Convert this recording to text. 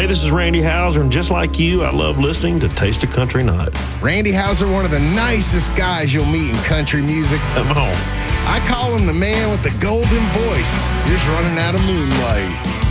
Hey, this is Randy Hauser, and just like you, I love listening to Taste of Country Night. Randy Hauser, one of the nicest guys you'll meet in country music. Come on. I call him the man with the golden voice. Just running out of moonlight.